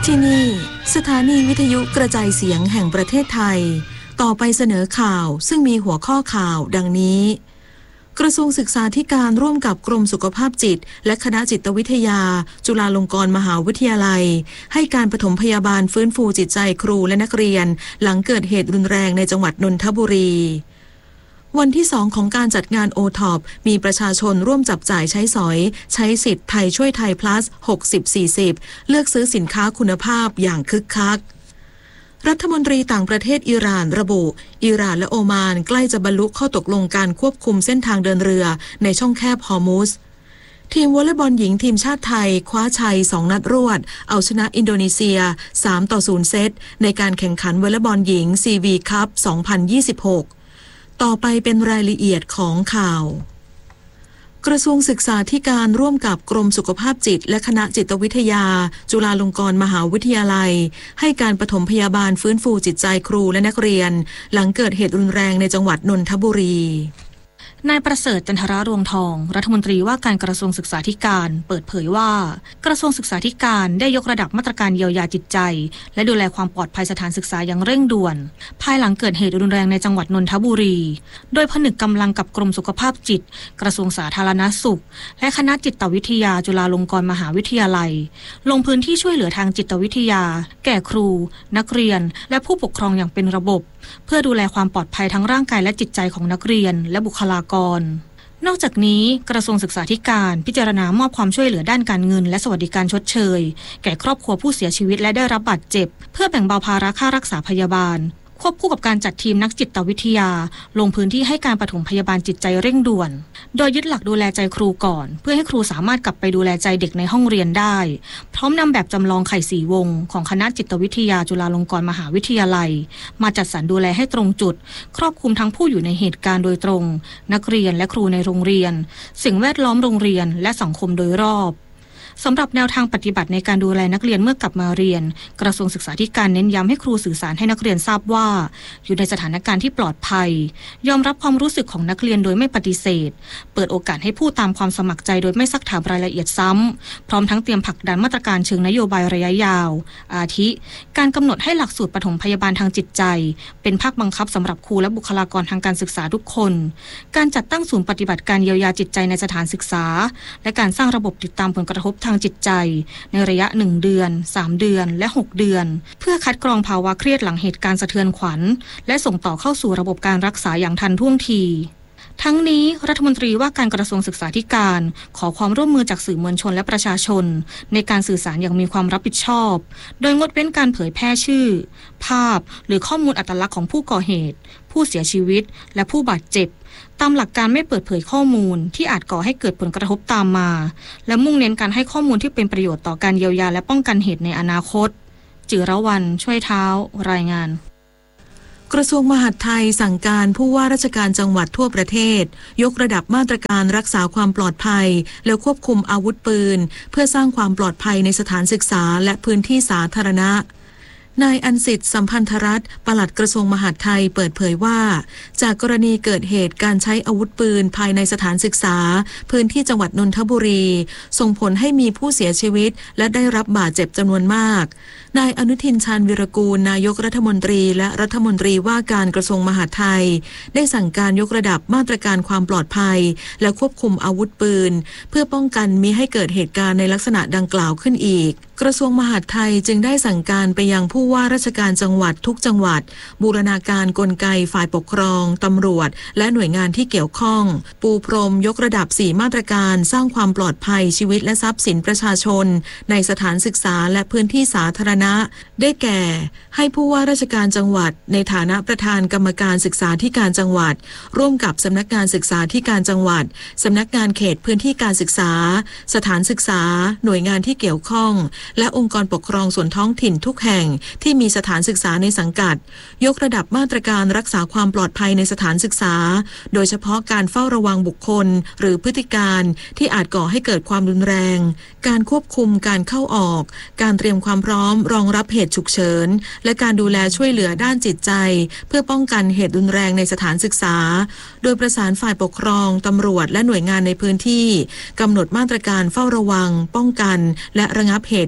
ที่นี่สถานีวิทยุกระจายเสียงแห่งประเทศไทยต่อไปเสนอข่าวซึ่งมีหัวข้อข่าวดังนี้กระทรวงศึกษาธิการร่วมกับกรมสุขภาพจิตและคณะจิตวิทยาจุฬาลงกรณ์มหาวิทยาลัยให้การปฐมพยาบาลฟื้นฟูจิตใจครูและนักเรียนหลังเกิดเหตุรุนแรงในจังหวัดนนทบุรีวันที่2ของการจัดงาน OTOP มีประชาชนร่วมจับจ่ายใช้สอยใช้สิทธิ์ไทยช่วยไทย plus 60-40 เลือกซื้อสินค้าคุณภาพอย่างคึกคักรัฐมนตรีต่างประเทศอิหร่านระบุอิหร่านและโอมานใกล้จะบรรลุข้อตกลงการควบคุมเส้นทางเดินเรือในช่องแคบฮอร์มุซทีมวอลเลย์บอลหญิงทีมชาติไทยคว้าชัย2นัดรวดเอาชนะอินโดนีเซีย3-0เซตในการแข่งขันวอลเลย์บอลหญิง CV Cup 2026ต่อไปเป็นรายละเอียดของข่าวกระทรวงศึกษาธิการร่วมกับกรมสุขภาพจิตและคณะจิตวิทยาจุฬาลงกรณ์มหาวิทยาลัยให้การปฐมพยาบาลฟื้นฟูจิตใจครูและนักเรียนหลังเกิดเหตุรุนแรงในจังหวัดนนทบุรีนายประเสริฐจันทรารวงทองรัฐมนตรีว่าการกระทรวงศึกษาธิการเปิดเผยว่ากระทรวงศึกษาธิการได้ยกระดับมาตรการเยียวยาจิตใจและดูแลความปลอดภัยสถานศึกษาอย่างเร่งด่วนภายหลังเกิดเหตุรุนแรงในจังหวัดนนทบุรีโดยผนึกกำลังกับกรมสุขภาพจิตกระทรวงสาธารณสุขและคณะจิตวิทยาจุฬาลงกรณ์มหาวิทยาลัยลงพื้นที่ช่วยเหลือทางจิตวิทยาแก่ครูนักเรียนและผู้ปกครองอย่างเป็นระบบเพื่อดูแลความปลอดภัยทั้งร่างกายและจิตใจของนักเรียนและบุคลากรนอกจากนี้กระทรวงศึกษาธิการพิจารณามอบความช่วยเหลือด้านการเงินและสวัสดิการชดเชยแก่ครอบครัวผู้เสียชีวิตและได้รับบาดเจ็บเพื่อแบ่งเบาภาระค่ารักษาพยาบาลควบคู่กับการจัดทีมนักจิตวิทยาลงพื้นที่ให้การปฐมพยาบาลจิตใจเร่งด่วนโดยยึดหลักดูแลใจครูก่อนเพื่อให้ครูสามารถกลับไปดูแลใจเด็กในห้องเรียนได้พร้อมนำแบบจำลองไข่สี่วงของคณะจิตวิทยาจุฬาลงกรณ์มหาวิทยาลัยมาจัดสรรดูแลให้ตรงจุดครอบคลุมทั้งผู้อยู่ในเหตุการณ์โดยตรงนักเรียนและครูในโรงเรียนสิ่งแวดล้อมโรงเรียนและสังคมโดยรอบสำหรับแนวทางปฏิบัติในการดูแลนักเรียนเมื่อกลับมาเรียนกระทรวงศึกษาธิการเน้นย้ำให้ครูสื่อสารให้นักเรียนทราบว่าอยู่ในสถานการณ์ที่ปลอดภัยยอมรับความรู้สึกของนักเรียนโดยไม่ปฏิเสธเปิดโอกาสให้พูดตามความสมัครใจโดยไม่ซักถามรายละเอียดซ้ำพร้อมทั้งเตรียมผลักดันมาตรการเชิงนโยบายระยะยาวอาทิการกำหนดให้หลักสูตรปฐมพยาบาลทางจิตใจเป็นภาคบังคับสำหรับครูและบุคลากรทางการศึกษาทุกคนการจัดตั้งศูนย์ปฏิบัติการเยียวยาจิตใจในสถานศึกษาและการสร้างระบบติดตามผลกระทบทางจิตใจในระยะ1เดือน3เดือนและ6เดือนเพื่อคัดกรองภาวะเครียดหลังเหตุการณ์สะเทือนขวัญและส่งต่อเข้าสู่ระบบการรักษาอย่างทันท่วงทีทั้งนี้รัฐมนตรีว่าการกระทรวงศึกษาธิการขอความร่วมมือจากสื่อมวลชนและประชาชนในการสื่อสารอย่างมีความรับผิดชอบโดยงดเว้นการเผยแพร่ชื่อภาพหรือข้อมูลอัตลักษณ์ของผู้ก่อเหตุผู้เสียชีวิตและผู้บาดเจ็บตามหลักการไม่เปิดเผยข้อมูลที่อาจก่อให้เกิดผลกระทบตามมาและมุ่งเน้นการให้ข้อมูลที่เป็นประโยชน์ต่อการเยียวยาและป้องกันเหตุในอนาคตจิรวรรณช่วยเท้ารายงานกระทรวงมหาดไทยสั่งการผู้ว่าราชการจังหวัดทั่วประเทศยกระดับมาตรการรักษาความปลอดภัยและควบคุมอาวุธปืนเพื่อสร้างความปลอดภัยในสถานศึกษาและพื้นที่สาธารณะนายอัญสิทธิ์สัมพันธรัตน์ปลัดกระทรวงมหาดไทยเปิดเผยว่าจากกรณีเกิดเหตุการใช้อาวุธปืนภายในสถานศึกษาพื้นที่จังหวัดนนทบุรีส่งผลให้มีผู้เสียชีวิตและได้รับบาดเจ็บจำนวนมากนายอนุทินชาญวิรากูลนายกรัฐมนตรีและรัฐมนตรีว่าการกระทรวงมหาดไทยได้สั่งการยกระดับมาตรการความปลอดภัยและควบคุมอาวุธปืนเพื่อป้องกันมิให้เกิดเหตุการณ์ในลักษณะดังกล่าวขึ้นอีกกระทรวงมหาดไทยจึงได้สั่งการไปยังผู้ว่าราชการจังหวัดทุกจังหวัดบูรณาการกลไกฝ่ายปกครองตำรวจและหน่วยงานที่เกี่ยวข้องปูพรมยกระดับ4มาตรการสร้างความปลอดภัยชีวิตและทรัพย์สินประชาชนในสถานศึกษาและพื้นที่สาธารณะได้แก่ให้ผู้ว่าราชการจังหวัดในฐานะประธานกรรมการศึกษาธิการจังหวัดร่วมกับสำนักงานศึกษาธิการจังหวัดสำนักงานเขตพื้นที่การศึกษาสถานศึกษาหน่วยงานที่เกี่ยวข้องและองค์กรปกครองส่วนท้องถิ่นทุกแห่งที่มีสถานศึกษาในสังกัดยกระดับมาตรการรักษาความปลอดภัยในสถานศึกษาโดยเฉพาะการเฝ้าระวังบุคคลหรือพฤติการที่อาจก่อให้เกิดความรุนแรงการควบคุมการเข้าออกการเตรียมความพร้อมรองรับเหตุฉุกเฉินและการดูแลช่วยเหลือด้านจิตใจเพื่อป้องกันเหตุรุนแรงในสถานศึกษาโดยประสานฝ่ายปกครองตำรวจและหน่วยงานในพื้นที่กำหนดมาตรการเฝ้าระวังป้องกันและระงับเหตุ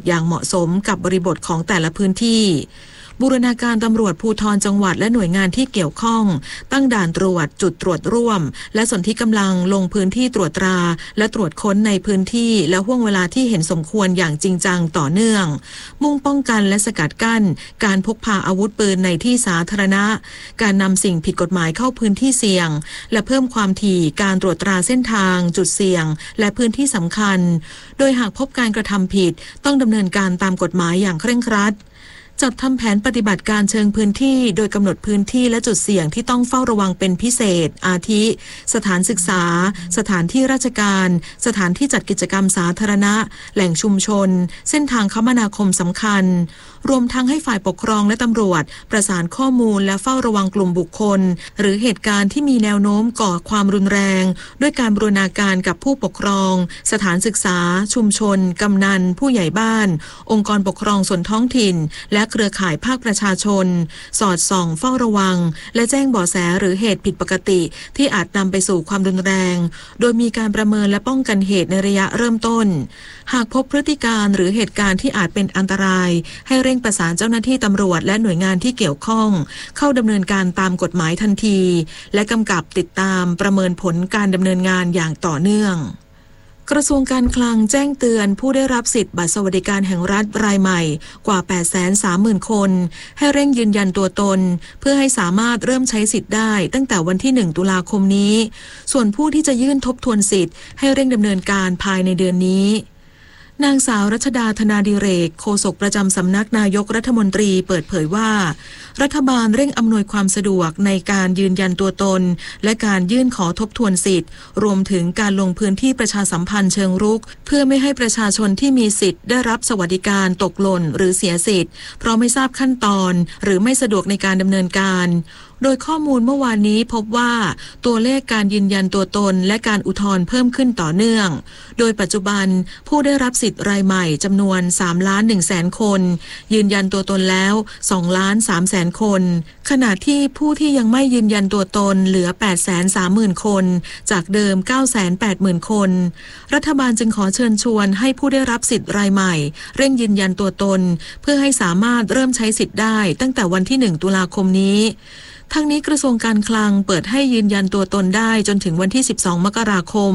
อย่างเหมาะสมกับบริบทของแต่ละพื้นที่บูรณาการตำรวจภูธรจังหวัดและหน่วยงานที่เกี่ยวข้องตั้งด่านตรวจจุดตรวจร่วมและสนธิกำลังลงพื้นที่ตรวจตราและตรวจค้นในพื้นที่และห่วงเวลาที่เห็นสมควรอย่างจริงจังต่อเนื่องมุ่งป้องกันและสกัดกั้นการพกพาอาวุธปืนในที่สาธารณะการนำสิ่งผิดกฎหมายเข้าพื้นที่เสี่ยงและเพิ่มความถี่การตรวจตราเส้นทางจุดเสี่ยงและพื้นที่สำคัญโดยหากพบการกระทำผิดต้องดำเนินการตามกฎหมายอย่างเคร่งครัดจัดทำแผนปฏิบัติการเชิงพื้นที่โดยกำหนดพื้นที่และจุดเสี่ยงที่ต้องเฝ้าระวังเป็นพิเศษอาทิสถานศึกษาสถานที่ราชการสถานที่จัดกิจกรรมสาธารณะแหล่งชุมชนเส้นทางคมนาคมสำคัญรวมทั้งให้ฝ่ายปกครองและตำรวจประสานข้อมูลและเฝ้าระวังกลุ่มบุคคลหรือเหตุการณ์ที่มีแนวโน้มก่อความรุนแรงด้วยการบูรณาการกับผู้ปกครองสถานศึกษาชุมชนกำนันผู้ใหญ่บ้านองค์กรปกครองส่วนท้องถิ่นและเครือข่ายภาคประชาชนสอดส่องเฝ้าระวังและแจ้งเบาะแสหรือเหตุผิดปกติที่อาจนำไปสู่ความรุนแรงโดยมีการประเมินและป้องกันเหตุในระยะเริ่มต้นหากพบพฤติการหรือเหตุการณ์ที่อาจเป็นอันตรายให้เร่งประสานเจ้าหน้าที่ตำรวจและหน่วยงานที่เกี่ยวข้องเข้าดำเนินการตามกฎหมายทันทีและกำกับติดตามประเมินผลการดำเนินงานอย่างต่อเนื่องกระทรวงการคลังแจ้งเตือนผู้ได้รับสิทธิบัตรสวัสดิการแห่งรัฐรายใหม่กว่า 830,000 คนให้เร่งยืนยันตัวตนเพื่อให้สามารถเริ่มใช้สิทธิ์ได้ตั้งแต่วันที่ 1 ตุลาคมนี้ส่วนผู้ที่จะยื่นทบทวนสิทธิ์ให้เร่งดำเนินการภายในเดือนนี้นางสาวรัชดาธนาดิเรกโฆษกประจำสำนักนายกรัฐมนตรีเปิดเผยว่ารัฐบาลเร่งอำนวยความสะดวกในการยืนยันตัวตนและการยื่นขอทบทวนสิทธิ์รวมถึงการลงพื้นที่ประชาสัมพันธ์เชิงรุกเพื่อไม่ให้ประชาชนที่มีสิทธิ์ได้รับสวัสดิการตกหล่นหรือเสียสิทธิ์เพราะไม่ทราบขั้นตอนหรือไม่สะดวกในการดำเนินการโดยข้อมูลเมื่อวานนี้พบว่าตัวเลขการยืนยันตัวตนและการอุทธรณ์เพิ่มขึ้นต่อเนื่องโดยปัจจุบันผู้ได้รับสิทธิ์รายใหม่จำนวน 3,100,000 คนยืนยันตัวตนแล้ว 2,300,000 คนขณะที่ผู้ที่ยังไม่ยืนยันตัวตนเหลือ 830,000 คนจากเดิม 980,000 คนรัฐบาลจึงขอเชิญชวนให้ผู้ได้รับสิทธิ์รายใหม่เร่งยืนยันตัวตนเพื่อให้สามารถเริ่มใช้สิทธิ์ได้ตั้งแต่วันที่ 1 ตุลาคมนี้ทั้งนี้กระทรวงการคลังเปิดให้ยืนยันตัวตนได้จนถึงวันที่ 12 มกราคม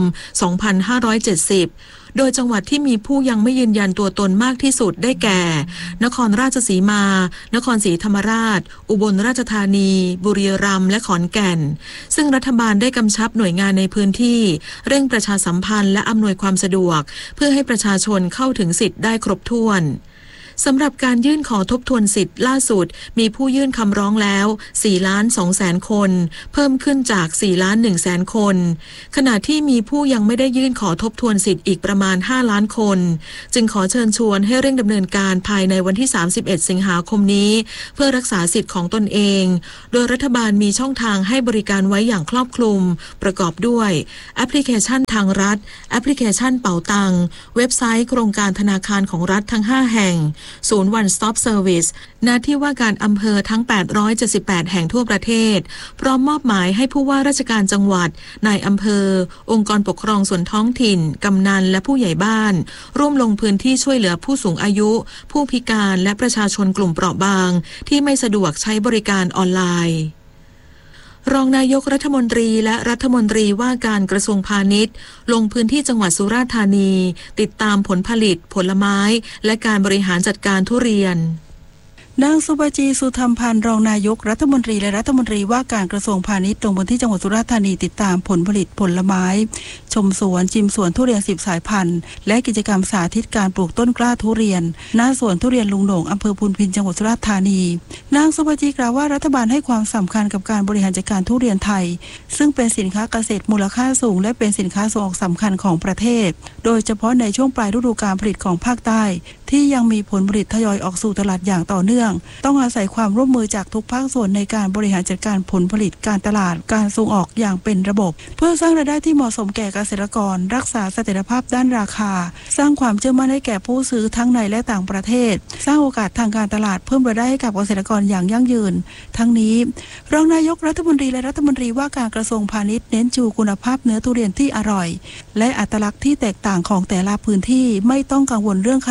2570 โดยจังหวัดที่มีผู้ยังไม่ยืนยันตัวตนมากที่สุดได้แก่นครราชสีมานครศรีธรรมราชอุบลราชธานีบุรีรัมย์และขอนแก่นซึ่งรัฐบาลได้กำชับหน่วยงานในพื้นที่เร่งประชาสัมพันธ์และอำนวยความสะดวกเพื่อให้ประชาชนเข้าถึงสิทธิ์ได้ครบถ้วนสำหรับการยื่นขอทบทวนสิทธิ์ล่าสุดมีผู้ยื่นคำร้องแล้ว 4,200,000 คนเพิ่มขึ้นจาก 4,100,000 คนขณะที่มีผู้ยังไม่ได้ยื่นขอทบทวนสิทธิ์อีกประมาณ 5 ล้านคนจึงขอเชิญชวนให้เร่งดำเนินการภายในวันที่ 31 สิงหาคมนี้เพื่อรักษาสิทธิ์ของตนเองโดยรัฐบาลมีช่องทางให้บริการไว้อย่างครอบคลุมประกอบด้วยแอปพลิเคชันทางรัฐแอปพลิเคชันเป๋าตังเว็บไซต์โครงการธนาคารของรัฐทั้ง 5 แห่งศูนย์ One Stop Service ณ ที่ว่าการอำเภอทั้ง 878 แห่งทั่วประเทศพร้อมมอบหมายให้ผู้ว่าราชการจังหวัดนายอำเภอองค์กรปกครองส่วนท้องถิ่นกำนันและผู้ใหญ่บ้านร่วมลงพื้นที่ช่วยเหลือผู้สูงอายุผู้พิการและประชาชนกลุ่มเปราะบางที่ไม่สะดวกใช้บริการออนไลน์รองนายกรัฐมนตรีและรัฐมนตรีว่าการกระทรวงพาณิชย์ลงพื้นที่จังหวัดสุราษฎร์ธานีติดตามผลผลิตผลไม้และการบริหารจัดการทุเรียนนางสุภจีสุธรรมพันธ์รองนายกรัฐมนตรีและรัฐมนตรีว่าการกระทรวงพาณิชย์ลงพื้นที่จังหวัดสุราษฎร์ธานีติดตามผลผลิตผลไม้ชมสวนชิมสวนทุเรียน10 สายพันธุ์และกิจกรรมสาธิตการปลูกต้นกล้าทุเรียนหน้าสวนทุเรียนลุงโหน่งอำเภอพุนพินจังหวัดสุราษฎร์ธานีนางสุภจีกล่าวว่ารัฐบาลให้ความสำคัญกับการบริหารจัดการทุเรียนไทยซึ่งเป็นสินค้าเกษตรมูลค่าสูงและเป็นสินค้าส่งออกสำคัญของประเทศโดยเฉพาะในช่วงปลายฤดูกาลผลิตของภาคใต้ที่ยังมีผลผลิตทยอยออกสู่ตลาดอย่างต่อเนื่องต้องอาศัยความร่วมมือจากทุกภาคส่วนในการบริหารจัดการผลผลิตการตลาดการส่งออกอย่างเป็นระบบเพื่อสร้างรายได้ที่เหมาะสมแก่เกษตรกรรักษาเสถียรภาพด้านราคาสร้างความเชื่อมั่นให้แก่ผู้ซื้อทั้งในและต่างประเทศสร้างโอกาสทางการตลาดเพิ่มรายได้ให้กับเกษตรกรอย่างยั่งยืนทั้งนี้รองนายกรัฐมนตรีและรัฐมนตรีว่าการกระทรวงพาณิชย์เน้นชูคุณภาพเนื้อทุเรียนที่อร่อยและอัตลักษณ์ที่แตกต่างของแต่ละพื้นที่ไม่ต้องกังวลเรื่องขนาดของ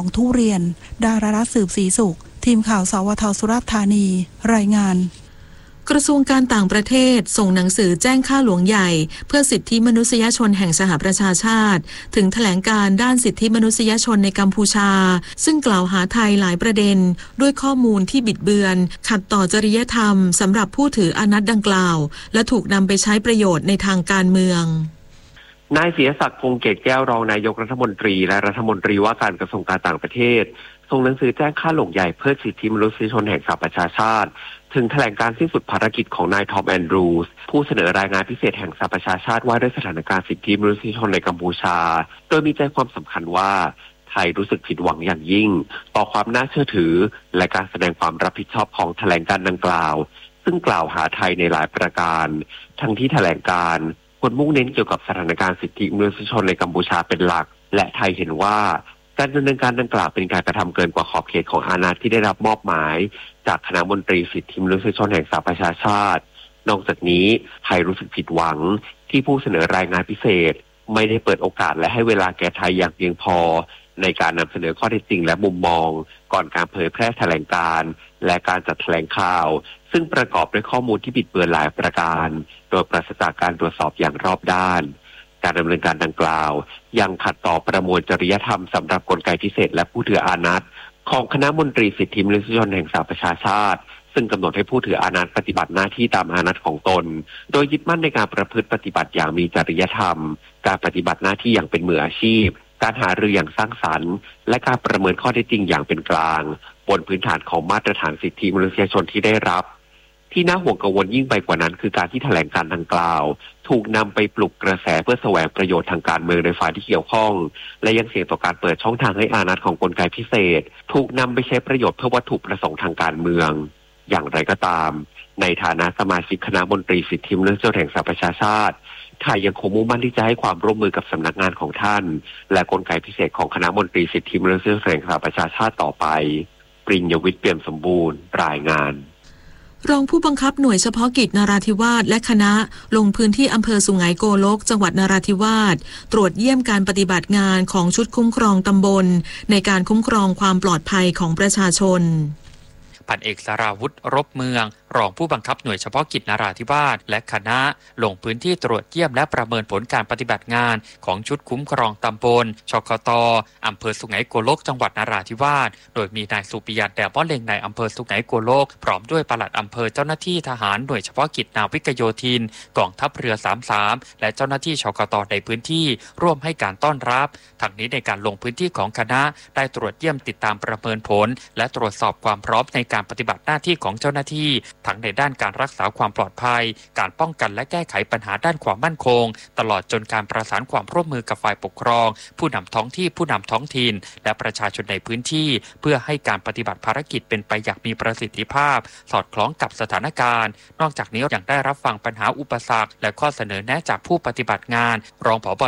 ของทุเรียนดารารัตน์สืบศรีสุขทีมข่าวสวท.สุราษฎร์ธานีรายงานกระทรวงการต่างประเทศส่งหนังสือแจ้งข้าหลวงใหญ่เพื่อสิทธิมนุษยชนแห่งสหประชาชาติถึงแถลงการด้านสิทธิมนุษยชนในกัมพูชาซึ่งกล่าวหาไทยหลายประเด็นด้วยข้อมูลที่บิดเบือนขัดต่อจริยธรรมสำหรับผู้ถืออานัตดังกล่าวและถูกนำไปใช้ประโยชน์ในทางการเมืองนายเสียศักดิ์พงษ์เกตแก้วรองนายกรัฐมนตรีและรัฐมนตรีว่าการกระทรวงการต่างประเทศส่งหนังสือแจ้งข้าหลวงใหญ่เพื่อสิทธิมนุษยชนแห่งสหประชาชาติถึงแถลงการสิ้นสุดภารกิจของนายทอมแอนดรูสผู้เสนอรายงานพิเศษแห่งสหประชาชาติว่าด้วยสถานการณ์สิทธิมนุษยชนในกัมพูชาโดยมีใจความสำคัญว่าไทยรู้สึกผิดหวังอย่างยิ่งต่อความน่าเชื่อถือและการแสดงความรับผิดชอบของแถลงการดังกล่าวซึ่งกล่าวหาไทยในหลายประการทั้งที่แถลงการควรมุ่งเน้นเกี่ยวกับสถานการณ์สิทธิมนุษยชนในกัมพูชาเป็นหลักและไทยเห็นว่าการดำเนินการดังกล่าวเป็นการกระทำเกินกว่าขอบเขตของอานัตที่ได้รับมอบหมายจากคณะมนตรีสิทธิมนุษยชนแห่งสหประชาชาตินอกจากนี้ไทยรู้สึกผิดหวังที่ผู้เสนอรายงานพิเศษไม่ได้เปิดโอกาสและให้เวลาแก่ไทยอย่างเพียงพอในการนำเสนอข้อเท็จจริงและมุมมองก่อนการเผยแพร่แถลงการณ์และการจัดแถลงข่าวซึ่งประกอบด้วยข้อมูลที่บิดเบือนหลายประการโดยปราศจากการตรวจสอบอย่างรอบด้านการดำเนินการดังกล่าวยังขัดต่อประมวลจริยธรรมสำหรับกลไกพิเศษและผู้ถืออานัตของคณะมนตรีสิทธิมนุษยชนแห่งสหประชาชาติซึ่งกำหนดให้ผู้ถืออานัตปฏิบัติหน้าที่ตามอานัตของตนโดยยึดมั่นในการประพฤติปฏิบัติอย่างมีจริยธรรมการปฏิบัติหน้าที่อย่างเป็นมืออาชีพการหารืออย่างสร้างสรรค์และการประเมินข้อเท็จจริงอย่างเป็นกลางบนพื้นฐานของมาตรฐานสิทธิมนุษยชนที่ได้รับที่น่าห่วงกังวลยิ่งไปกว่านั้นคือการที่แถลงการดังกล่าวถูกนำไปปลุกกระแสเพื่อแสวงประโยชน์ทางการเมืองในฝ่ายที่เกี่ยวข้องและยังเสี่ยงต่อการเปิดช่องทางให้อานัตของกลไกพิเศษถูกนำไปใช้ประโยชน์เพื่อวัตถุประสงค์ทางการเมืองอย่างไรก็ตามในฐานะสมาชิกคณะมนตรีสิทธิมนุษยชนแห่งสหประชาชาติไทยยังคงมุ่งมั่นที่จะให้ความร่วมมือกับสำนักงานของท่านและกลไกพิเศษของคณะมนตรีสิทธิมนุษยชนแห่งสหประชาชาติต่อไปปริญญวิทย์เปี่ยมสมบูรณ์รายงานรองผู้บังคับหน่วยเฉพาะกิจนราธิวาสและคณะลงพื้นที่อำเภอสุไหงโกลกจังหวัดนราธิวาสตรวจเยี่ยมการปฏิบัติงานของชุดคุ้มครองตำบลในการคุ้มครองความปลอดภัยของประชาชนพันเอกสราวุฒิรบเมืองรองผู้บังคับหน่วยเฉพาะกิจนราธิวาสและคณะลงพื้นที่ตรวจเยี่ยมและประเมินผลการปฏิบัติงานของชุดคุ้มครองตำบลชคต.อำเภอสุไหงโกลกจังหวัดนราธิวาสโดยมีนายสุปิยันแดบเล็งในอำเภอสุไหงโกลกพร้อมด้วยปลัดอำเภอเจ้าหน้าที่ทหารหน่วยเฉพาะกิจนาวิกโยธินกองทัพเรือ33และเจ้าหน้าที่ชคต.ในพื้นที่ร่วมให้การต้อนรับทั้งนี้ในการลงพื้นที่ของคณะได้ตรวจเยี่ยมติดตามประเมินผลและตรวจสอบความพร้อมในการปฏิบัติหน้าที่ของเจ้าหน้าที่ทั้งในด้านการรักษาความปลอดภัยการป้องกันและแก้ไขปัญหาด้านความมั่นคงตลอดจนการประสานความร่วมมือกับฝ่ายปกครองผู้นำท้องที่ผู้นำท้องถิ่นและประชาชนในพื้นที่เพื่อให้การปฏิบัติภารกิจเป็นไปอย่างมีประสิทธิภาพสอดคล้องกับสถานการณ์นอกจากนี้ยังได้รับฟังปัญหาอุปสรรคและข้อเสนอแนะจากผู้ปฏิบัติงานรองผบ.